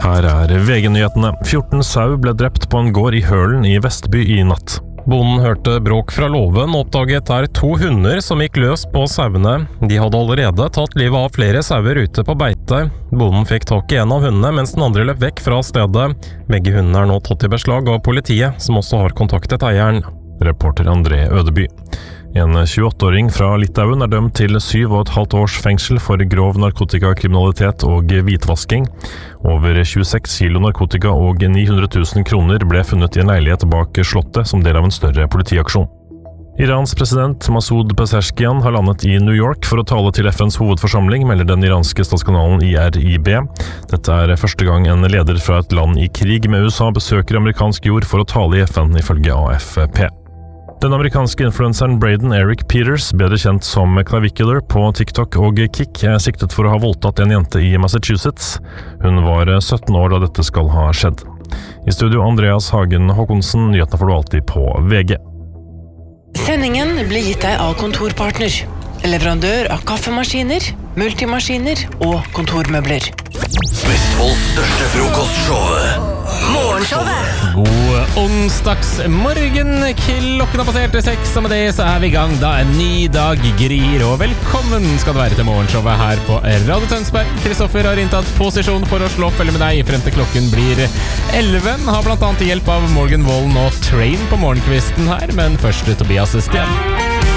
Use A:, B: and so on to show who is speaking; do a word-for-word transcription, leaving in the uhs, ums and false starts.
A: Her er V G-nyhetene. fjorten sau ble drept på en gård i Hølen i Vestby i natt. Bonden hørte bråk fra låven og oppdaget der to hunder som gikk løs på sauene. De hadde allerede tatt livet av flere sauer ute på beite. Bonden fikk tak i en av hundene, mens den andre løp vekk fra stedet. Begge hundene er nå tatt i beslag av politiet, som også har kontaktet eieren. Reporter André Ødeby. En tjueåtte-åring fra Litauen er dømt til syv og et halvt års fengsel for grov narkotikakriminalitet og hvitvasking. Over tjueseks kilo narkotika og ni hundre tusen kroner ble funnet i en leilighet bak slottet som del av en større politiaksjon. Irans president Masoud Pezeshkian har landet i New York for å tale til F N's hovedforsamling, melder den iranske statskanalen I R I B. Dette er første gang en leder fra et land i krig med U S A besøker amerikansk jord for å tale i F N, ifølge A F P. Den amerikanske influenseren Braden Eric Peters, bedre kjent som Clavicular på TikTok og Kik, er siktet for å ha voldtatt en jente i Massachusetts. Hun var sytten år da dette skal ha skjedd. I studio Andreas Hagen Håkonsen, nyhetene får du alltid på V G.
B: Sendingen blir gitt deg av Kontorpartner, leverandør av kaffemaskiner, multimaskiner og kontormøbler.
C: Vestfolds største frokostshow, Morgenshowet.
D: God onsdagsmorgen, klokken har passert seks, og med det så er vi i gang da en ny dag grir, og velkommen skal du være til Morgenshowet her på Radio Tønsberg. Kristoffer har inntatt posisjon for å slå følge med deg frem til klokken blir elleve. Har blant annet hjelp av Morgan Wallen og Train på morgenkvisten her, men først Tobias Sten.